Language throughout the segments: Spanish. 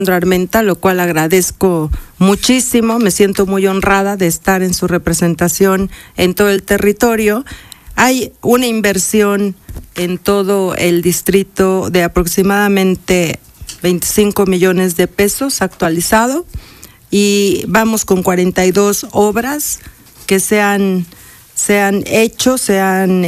Armenta, lo cual agradezco muchísimo. Me siento muy honrada de estar en su representación en todo el territorio. Hay una inversión en todo el distrito de aproximadamente 25 millones de pesos actualizado, y vamos con 42 obras que se han hecho, se han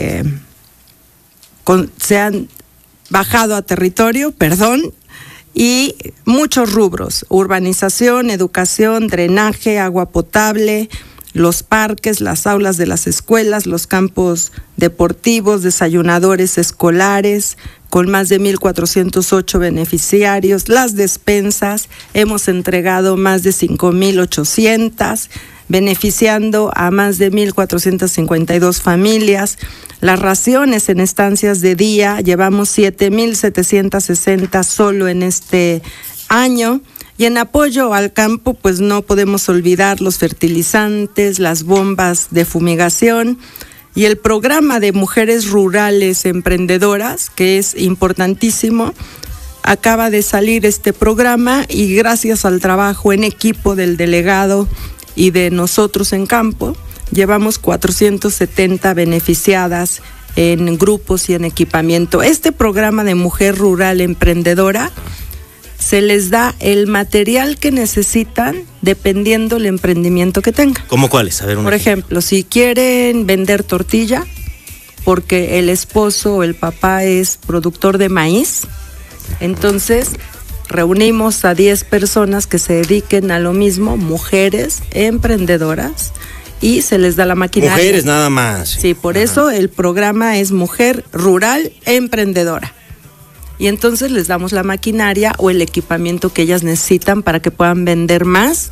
bajado a territorio, y muchos rubros: urbanización, educación, drenaje, agua potable, los parques, las aulas de las escuelas, los campos deportivos, desayunadores escolares, con más de 1,408 beneficiarios, las despensas, hemos entregado más de 5,800, beneficiando a más de 1,452 familias. Las raciones en estancias de día, llevamos 7,760 solo en este año. Y en apoyo al campo, pues no podemos olvidar los fertilizantes, las bombas de fumigación y el programa de mujeres rurales emprendedoras, que es importantísimo. Acaba de salir este programa y gracias al trabajo en equipo del delegado y de nosotros en campo, llevamos 470 beneficiadas en grupos y en equipamiento. Este programa de mujer rural emprendedora se les da el material que necesitan dependiendo del emprendimiento que tengan. ¿Cómo cuáles? A ver, por ejemplo, si quieren vender tortilla, porque el esposo o el papá es productor de maíz, entonces reunimos a 10 personas que se dediquen a lo mismo, mujeres emprendedoras, y se les da la maquinaria. Mujeres nada más. Sí, por eso el programa es Mujer Rural Emprendedora. Y entonces les damos la maquinaria o el equipamiento que ellas necesitan para que puedan vender más.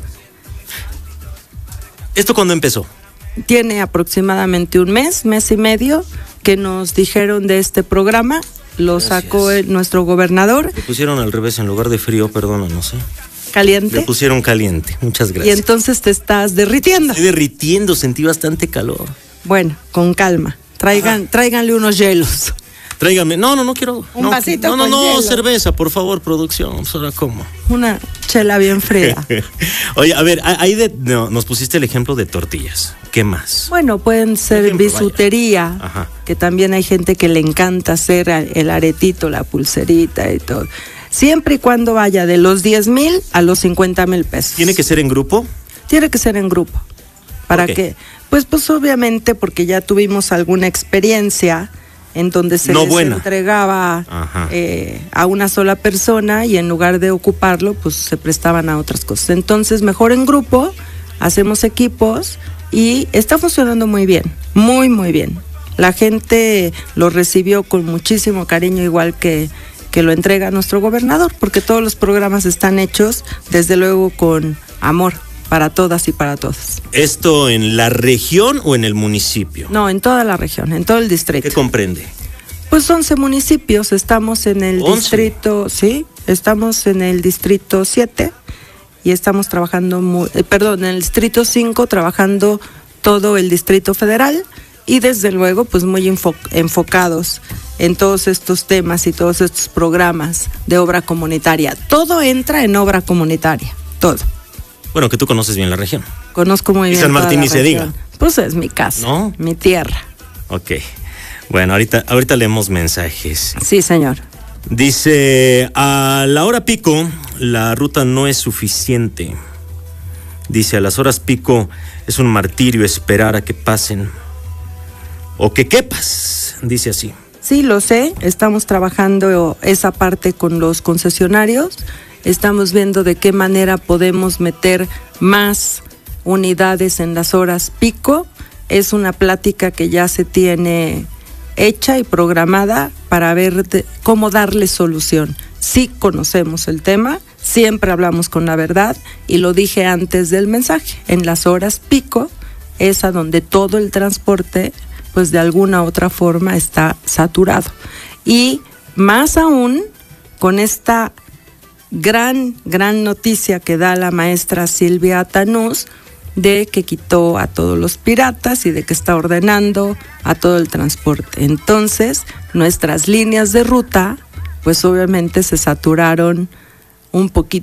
¿Esto cuándo empezó? Tiene aproximadamente un mes y medio que nos dijeron de este programa. Lo sacó nuestro gobernador. Le pusieron al revés, en lugar de frío, perdona, no sé. ¿Caliente? Le pusieron caliente, muchas gracias. Y entonces te estás derritiendo. Estoy derritiendo, sentí bastante calor. Bueno, con calma. Tráiganle unos hielos. Tráigame, no quiero. Un vasito con hielo. hielo. Cerveza, por favor, producción. Pues ahora, ¿cómo? Una chela bien fría. Oye, a ver, ahí nos pusiste el ejemplo de tortillas. ¿Qué más? Bueno, pueden ser bisutería, que también hay gente que le encanta hacer el aretito, la pulserita y todo. Siempre y cuando vaya de los 10,000 a los 50,000 pesos. ¿Tiene que ser en grupo? Tiene que ser en grupo. ¿Para qué? Pues obviamente porque ya tuvimos alguna experiencia en donde se les entregaba a una sola persona y en lugar de ocuparlo, pues se prestaban a otras cosas. Entonces, mejor en grupo, hacemos equipos y está funcionando muy bien, muy, muy bien. La gente lo recibió con muchísimo cariño, igual que lo entrega nuestro gobernador, porque todos los programas están hechos, desde luego, con amor para todas y para todos. ¿Esto en la región o en el municipio? No, en toda la región, en todo el distrito. ¿Qué comprende? Pues 11 municipios, estamos en el distrito, sí, estamos en el distrito 7 y estamos trabajando, en el distrito 5 trabajando todo el distrito federal y desde luego pues muy enfocados en todos estos temas y todos estos programas de obra comunitaria. Todo entra en obra comunitaria, todo. Bueno, que tú conoces bien la región. Conozco muy bien. Y San Martín ni se diga. Pues es mi casa, ¿no? Mi tierra. Ok. Bueno, ahorita leemos mensajes. Sí, señor. Dice, a la hora pico, la ruta no es suficiente. Dice, a las horas pico es un martirio esperar a que pasen. O que quepas, dice así. Sí, lo sé. Estamos trabajando esa parte con los concesionarios. Estamos viendo de qué manera podemos meter más unidades en las horas pico. Es una plática que ya se tiene hecha y programada para ver cómo darle solución. Sí conocemos el tema, siempre hablamos con la verdad y lo dije antes del mensaje. En las horas pico es a donde todo el transporte, pues de alguna u otra forma está saturado. Y más aún con esta gran noticia que da la maestra Silvia Tanús de que quitó a todos los piratas y de que está ordenando a todo el transporte. Entonces, nuestras líneas de ruta, pues obviamente se saturaron un poquito